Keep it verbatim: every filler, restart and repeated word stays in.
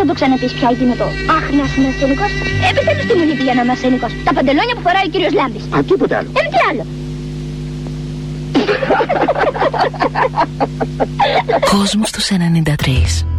θα το ξαναπείς πια εκείνο το αχ, να είσαι ασθενικός. Ε, πιστεύεις τι μου λείπει για να είμαι ασθενικός? Τα παντελόνια που φοράει ο κύριος Λάμπης. Α, τίποτε άλλο. Ε, τι άλλο? Κόσμος στους ενενήντα τρία.